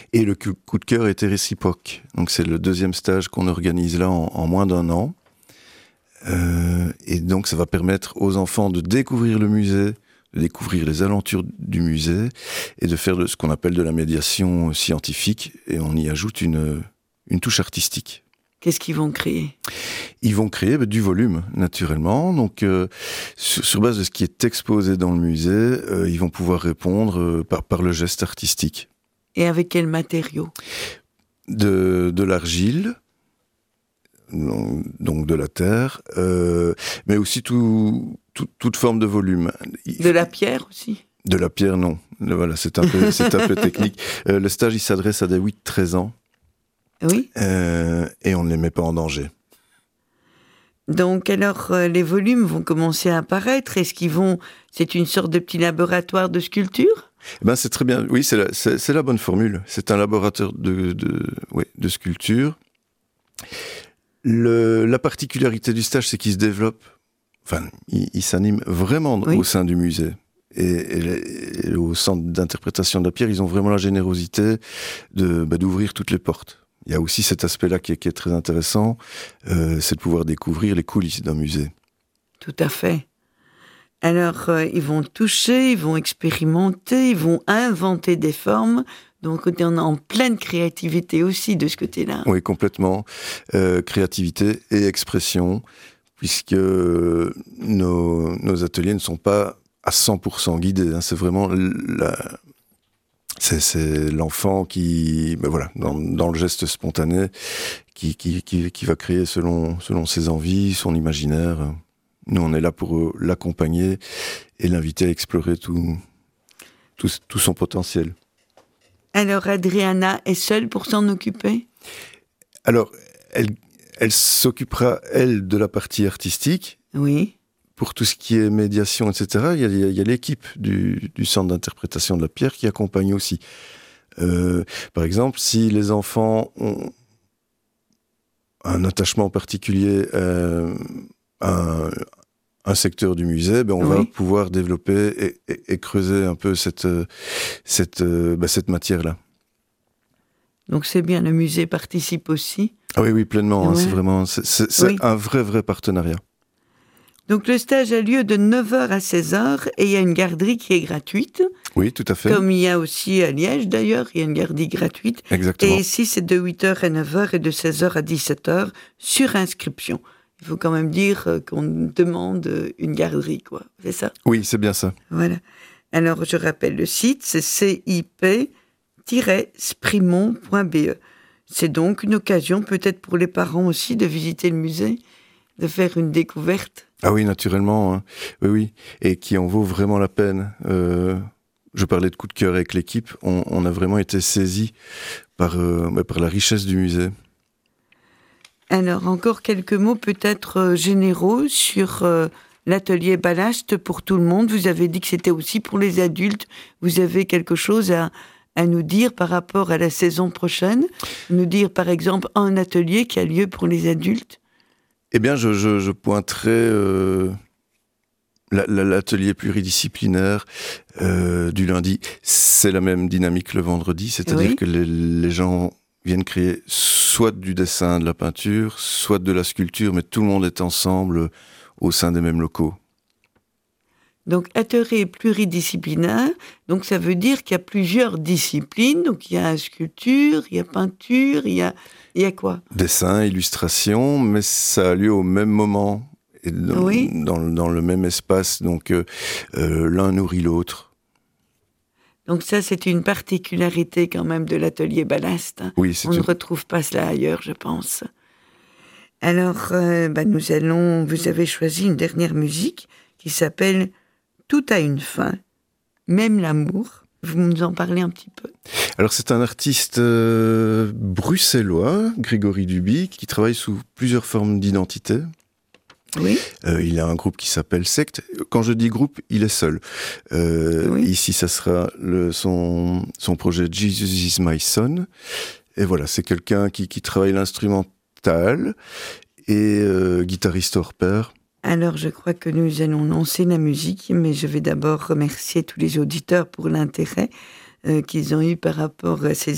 Et le coup de cœur était réciproque. Donc c'est le deuxième stage qu'on organise là en moins d'1 an. Et donc ça va permettre aux enfants de découvrir le musée, de découvrir les alentours du musée et de faire ce qu'on appelle de la médiation scientifique. Et on y ajoute une touche artistique. Qu'est-ce qu'ils vont créer ? Ils vont créer du volume, naturellement. Donc, sur base de ce qui est exposé dans le musée, ils vont pouvoir répondre par le geste artistique. Et avec quels matériaux ? De l'argile, donc de la terre, mais aussi toute forme de volume. De la pierre aussi ? De la pierre, non. Voilà, c'est un peu technique. Le stage, il s'adresse à des 8-13 ans. Oui. Et on ne les met pas en danger. Donc, alors, les volumes vont commencer à apparaître. C'est une sorte de petit laboratoire de sculpture ? C'est très bien. Oui, c'est la bonne formule. C'est un laboratoire de sculpture. La particularité du stage, c'est qu'il se développe. Enfin, il s'anime vraiment au sein du musée. Et au centre d'interprétation de la pierre, ils ont vraiment la générosité d'ouvrir toutes les portes. Il y a aussi cet aspect-là qui est très intéressant, c'est de pouvoir découvrir les coulisses d'un musée. Tout à fait. Alors, ils vont toucher, ils vont expérimenter, ils vont inventer des formes. Donc, on est en pleine créativité aussi de ce côté-là. Oui, complètement. Créativité et expression, puisque nos ateliers ne sont pas à 100% guidés. Hein. C'est vraiment c'est l'enfant qui, dans le geste spontané, qui va créer selon ses envies, son imaginaire. Nous, on est là pour l'accompagner et l'inviter à explorer tout son potentiel. Alors, Adriana est seule pour s'en occuper ? Alors, elle s'occupera, elle, de la partie artistique. Oui. Pour tout ce qui est médiation, etc., il y a l'équipe du centre d'interprétation de la pierre qui accompagne aussi. Par exemple, si les enfants ont un attachement particulier à un secteur du musée, on va pouvoir développer et creuser un peu cette matière-là. Donc c'est bien, le musée participe aussi. Ah oui, pleinement. Ouais. C'est un vrai partenariat. Donc le stage a lieu de 9h à 16h et il y a une garderie qui est gratuite. Oui, tout à fait. Comme il y a aussi à Liège d'ailleurs, il y a une garderie gratuite. Exactement. Et ici c'est de 8h à 9h et de 16h à 17h sur inscription. Il faut quand même dire qu'on demande une garderie, quoi. C'est ça ? Oui, c'est bien ça. Voilà. Alors je rappelle le site, c'est cip-sprimont.be. C'est donc une occasion peut-être pour les parents aussi de visiter le musée, de faire une découverte. Ah oui, naturellement. Hein. Oui. Et qui en vaut vraiment la peine. Je parlais de coup de cœur avec l'équipe. On a vraiment été saisis par la richesse du musée. Alors, encore quelques mots peut-être généraux sur l'atelier Ballast pour tout le monde. Vous avez dit que c'était aussi pour les adultes. Vous avez quelque chose à nous dire par rapport à la saison prochaine ? Nous dire, par exemple, un atelier qui a lieu pour les adultes ? Eh bien, je pointerai l'atelier pluridisciplinaire du lundi. C'est la même dynamique le vendredi, c'est-à-dire que les gens viennent créer soit du dessin, de la peinture, soit de la sculpture, mais tout le monde est ensemble au sein des mêmes locaux. Donc, atelier pluridisciplinaire, donc ça veut dire qu'il y a plusieurs disciplines. Donc, il y a sculpture, il y a peinture, il y a quoi ? Dessin, illustration, mais ça a lieu au même moment, et dans le même espace. Donc, l'un nourrit l'autre. Donc ça, c'est une particularité quand même de l'atelier Ballast. Hein. Oui, on ne retrouve pas cela ailleurs, je pense. Alors, vous avez choisi une dernière musique qui s'appelle « Tout a une fin, même l'amour ». Vous nous en parlez un petit peu ? Alors, c'est un artiste bruxellois, Grégory Duby, qui travaille sous plusieurs formes d'identité. Oui. Il a un groupe qui s'appelle Secte. Quand je dis groupe, il est seul. Ici, ça sera son projet Jesus is my son. Et voilà, c'est quelqu'un qui travaille l'instrumental et guitariste hors pair. Alors, je crois que nous allons lancer la musique, mais je vais d'abord remercier tous les auditeurs pour l'intérêt qu'ils ont eu par rapport à ces